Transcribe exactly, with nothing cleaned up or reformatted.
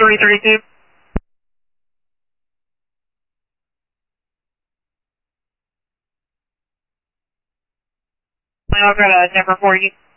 three thirty-two. I'll grab a number for you.